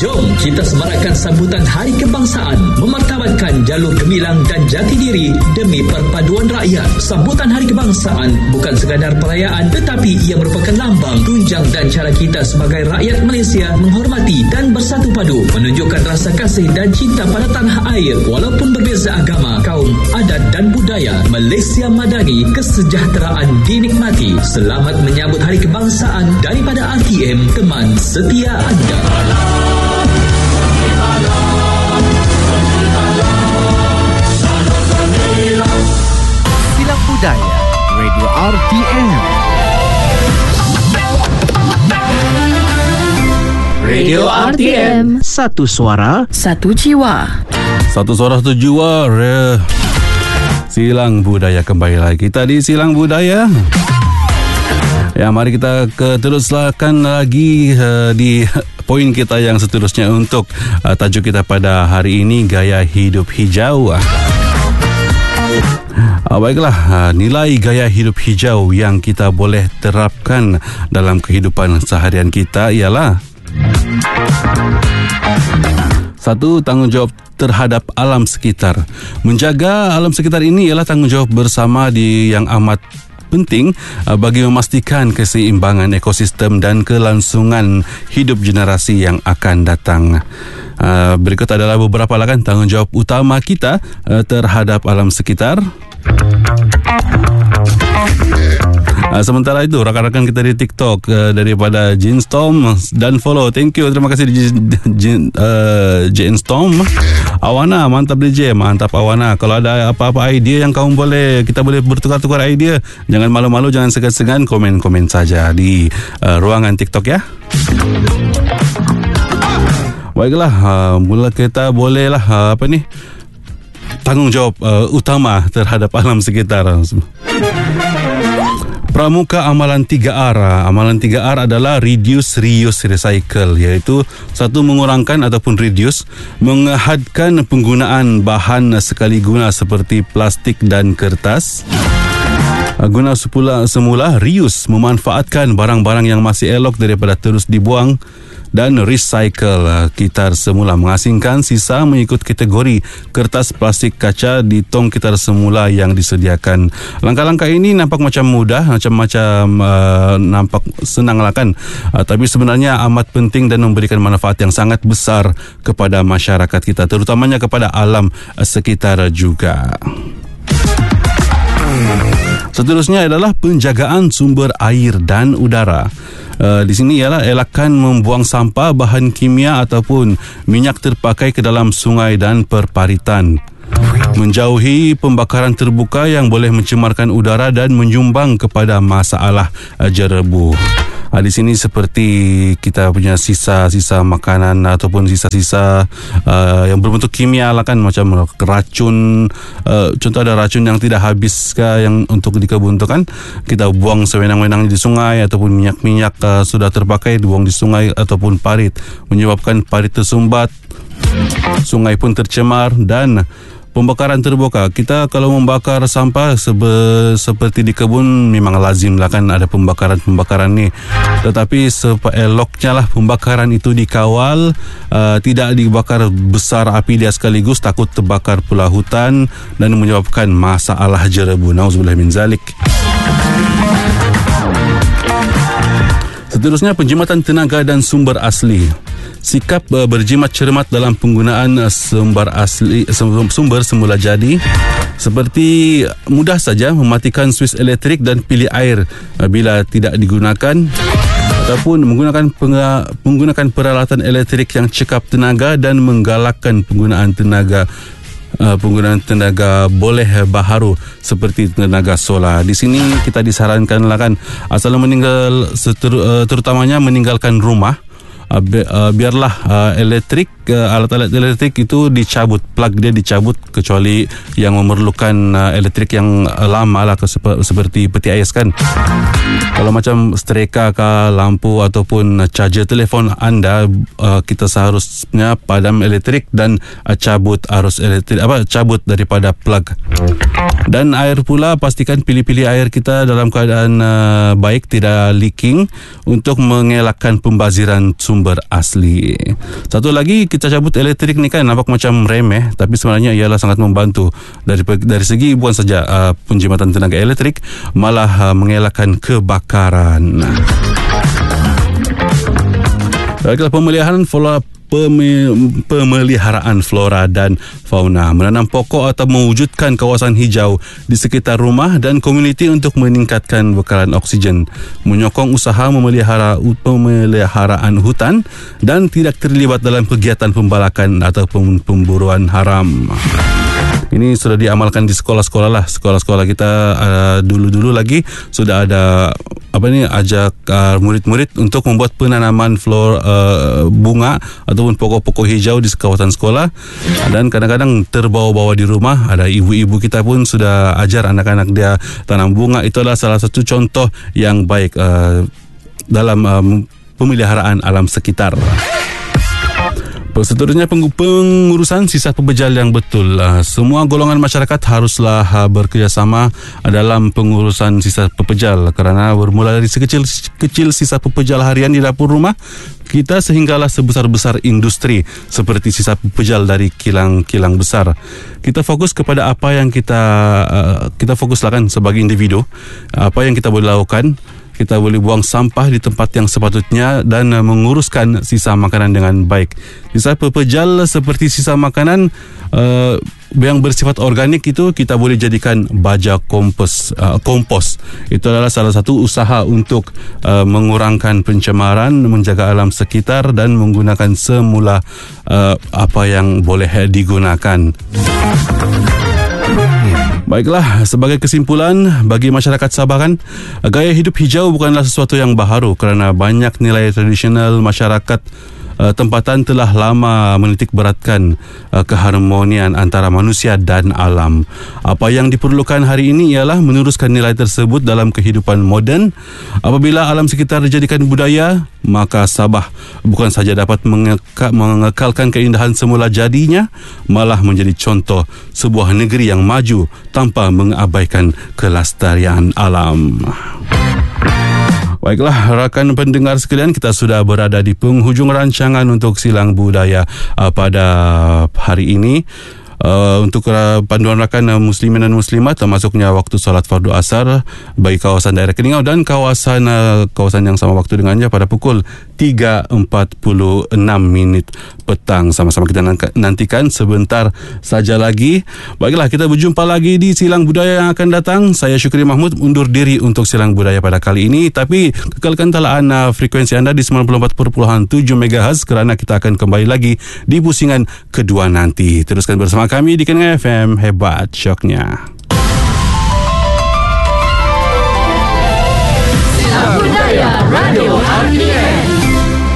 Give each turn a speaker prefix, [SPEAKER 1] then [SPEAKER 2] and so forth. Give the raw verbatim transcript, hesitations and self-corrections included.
[SPEAKER 1] Jom kita semarakkan sambutan Hari Kebangsaan, memartabatkan jalur gemilang dan jati diri demi perpaduan rakyat. Sambutan Hari Kebangsaan bukan sekadar perayaan, tetapi ia merupakan lambang, tunjang dan cara kita sebagai rakyat Malaysia menghormati dan bersatu padu, menunjukkan rasa kasih dan cinta pada tanah air walaupun berbeza agama, kaum, adat dan budaya. Malaysia Madani, kesejahteraan dinikmati. Selamat menyambut Hari Kebangsaan daripada R T M, teman setia anda.
[SPEAKER 2] Silang Budaya Radio R T M.
[SPEAKER 3] Radio R T M.
[SPEAKER 2] Satu suara,
[SPEAKER 3] satu jiwa.
[SPEAKER 4] Satu suara, satu jiwa. Re. Silang Budaya kembali lagi. Kita di Silang Budaya. Ya, mari kita ke teruskan lagi uh, di poin kita yang seterusnya untuk uh, tajuk kita pada hari ini, gaya hidup hijau. Uh, baiklah, uh, nilai gaya hidup hijau yang kita boleh terapkan dalam kehidupan seharian kita ialah: satu, tanggungjawab terhadap alam sekitar. Menjaga alam sekitar ini ialah tanggungjawab bersama di yang amat penting bagi memastikan keseimbangan ekosistem dan kelangsungan hidup generasi yang akan datang. Berikut adalah beberapa lakan tanggungjawab utama kita terhadap alam sekitar. Uh, sementara itu, rakan-rakan kita di TikTok uh, daripada Jinstorm dan follow. Thank you, terima kasih uh, Jinstorm. Awana, mantap D J, mantap Awana. Kalau ada apa-apa idea yang kamu boleh, kita boleh bertukar-tukar idea. Jangan malu-malu, jangan segan-segan, komen-komen saja di uh, ruangan TikTok ya. Baiklah, uh, mula kita bolehlah uh, apa ni? Tanggungjawab uh, utama terhadap alam sekitar. Pramuka amalan tiga R. Amalan tiga R adalah reduce, reuse, recycle, iaitu satu, mengurangkan ataupun reduce, mengehadkan penggunaan bahan sekali guna seperti plastik dan kertas. Guna semula, semula reuse, memanfaatkan barang-barang yang masih elok daripada terus dibuang. Dan recycle, kitar semula, mengasingkan sisa mengikut kategori kertas, plastik, kaca di tong kitar semula yang disediakan. Langkah-langkah ini nampak macam mudah, macam-macam uh, nampak senang lah kan, uh, tapi sebenarnya amat penting dan memberikan manfaat yang sangat besar kepada masyarakat kita, terutamanya kepada alam sekitar juga. Seterusnya adalah penjagaan sumber air dan udara. Uh, di sini ialah elakkan membuang sampah, bahan kimia ataupun minyak terpakai ke dalam sungai dan perparitan. Menjauhi pembakaran terbuka yang boleh mencemarkan udara dan menyumbang kepada masalah uh, jerebu. Uh, di sini seperti kita punya sisa-sisa makanan ataupun sisa-sisa uh, yang berbentuk kimia lah kan, macam racun, uh, contoh ada racun yang tidak habis kah yang untuk di kebun tu kan, kita buang sewenang-wenang di sungai, ataupun minyak-minyak uh, sudah terpakai dibuang di sungai ataupun parit, menyebabkan parit tersumbat, sungai pun tercemar. Dan pembakaran terbuka, kita kalau membakar sampah sebe, seperti di kebun memang lazim lah kan ada pembakaran-pembakaran ni, tetapi seeloknya lah pembakaran itu dikawal, uh, tidak dibakar besar api dia sekaligus, takut terbakar pula hutan dan menyebabkan masalah jerebu. Nauzubillah min zalik. Seterusnya, penjimatan tenaga dan sumber asli. Sikap uh, berjimat cermat dalam penggunaan uh, sumber asli sumber semula jadi, seperti mudah saja mematikan suis elektrik dan pilih air uh, bila tidak digunakan, ataupun menggunakan penga, menggunakan peralatan elektrik yang cekap tenaga dan menggalakkan penggunaan tenaga Uh, penggunaan tenaga boleh baharu seperti tenaga solar. Di sini kita disarankan lah kan, asal meninggal seter, uh, terutamanya meninggalkan rumah, uh, bi- uh, biarlah uh, elektrik uh, alat-alat elektrik itu dicabut, plug dia dicabut, kecuali yang memerlukan uh, elektrik yang uh, lama lah, kesep- seperti peti ais kan. Kalau macam streka kah, lampu ataupun charger telefon anda, uh, kita seharusnya padam elektrik dan uh, cabut arus elektrik, apa cabut daripada plug. Dan air pula, pastikan pilih-pilih air kita dalam keadaan uh, baik, tidak leaking, untuk mengelakkan pembaziran sumber sumber asli. Satu lagi, kita cabut elektrik ni kan nampak macam remeh, tapi sebenarnya ialah sangat membantu dari dari segi bukan saja uh, penjimatan tenaga elektrik, malah uh, mengelakkan kebakaran. Baiklah, pemeliharaan flora pemeliharaan flora dan fauna, menanam pokok atau mewujudkan kawasan hijau di sekitar rumah dan komuniti untuk meningkatkan bekalan oksigen, menyokong usaha memelihara pemeliharaan hutan dan tidak terlibat dalam kegiatan pembalakan atau pemburuan haram. Ini sudah diamalkan di sekolah-sekolah lah. Sekolah-sekolah kita uh, dulu-dulu lagi sudah ada apa ni ajak uh, murid-murid untuk membuat penanaman flora uh, bunga ataupun pokok-pokok hijau di kawasan sekolah. Dan kadang-kadang terbawa-bawa di rumah, ada ibu-ibu kita pun sudah ajar anak-anak dia tanam bunga. Itu adalah salah satu contoh yang baik uh, dalam um, pemeliharaan alam sekitar. Seterusnya, pengurusan sisa pepejal yang betul. Semua golongan masyarakat haruslah bekerjasama dalam pengurusan sisa pepejal, kerana bermula dari sekecil-kecil sisa pepejal harian di dapur rumah kita sehinggalah sebesar-besar industri seperti sisa pepejal dari kilang-kilang besar. Kita fokus kepada apa yang kita kita fokuslah kan sebagai individu, apa yang kita boleh lakukan. Kita boleh buang sampah di tempat yang sepatutnya dan menguruskan sisa makanan dengan baik. Sisa pepejal seperti sisa makanan uh, yang bersifat organik itu kita boleh jadikan baja kompos. Uh, kompos. Itu adalah salah satu usaha untuk uh, mengurangkan pencemaran, menjaga alam sekitar dan menggunakan semula uh, apa yang boleh digunakan. Baiklah, sebagai kesimpulan bagi masyarakat Sabah kan, gaya hidup hijau bukanlah sesuatu yang baharu kerana banyak nilai tradisional masyarakat uh, tempatan telah lama menitik beratkan uh, keharmonian antara manusia dan alam. Apa yang diperlukan hari ini ialah meneruskan nilai tersebut dalam kehidupan moden. Apabila alam sekitar dijadikan budaya, maka Sabah bukan saja dapat mengeka- mengekalkan keindahan semula jadinya, malah menjadi contoh sebuah negeri yang maju tanpa mengabaikan kelestarian alam. Baiklah, rakan pendengar sekalian, kita sudah berada di penghujung rancangan untuk Silang Budaya uh, pada hari ini. Uh, untuk uh, panduan rakan uh, muslimin dan muslimat, termasuknya waktu solat fardu asar bagi kawasan daerah Keningau dan kawasan uh, kawasan yang sama waktu dengannya pada pukul tiga empat puluh enam minit petang. Sama-sama kita nantikan sebentar saja lagi. Baiklah, kita berjumpa lagi di Silang Budaya yang akan datang. Saya Syukri Mahmud undur diri untuk Silang Budaya pada kali ini, tapi kekalkan talaan uh, frekuensi anda di sembilan puluh empat perpuluhan tujuh megahertz kerana kita akan kembali lagi di pusingan kedua nanti. Teruskan bersama kami di Keningau F M, hebat syoknya.